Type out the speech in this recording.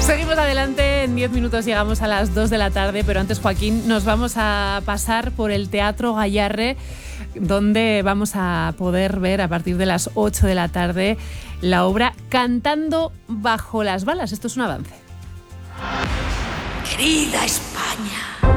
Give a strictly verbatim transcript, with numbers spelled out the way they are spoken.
Seguimos adelante, en diez minutos llegamos a las dos de la tarde, pero antes, Joaquín, nos vamos a pasar por el Teatro Gayarre, donde vamos a poder ver a partir de las ocho de la tarde la obra Cantando bajo las balas. Esto es un avance. Querida España.